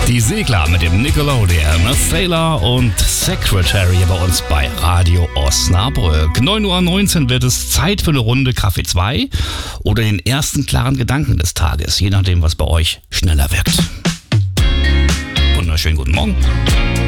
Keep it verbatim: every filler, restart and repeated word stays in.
Die Segler mit dem Nickelodeon, Sailor und Secretary bei uns bei Radio Osnabrück. neun Uhr neunzehn wird es Zeit für eine Runde Kaffee zwei oder den ersten klaren Gedanken des Tages, je nachdem, was bei euch schneller wirkt. Wunderschönen guten Morgen.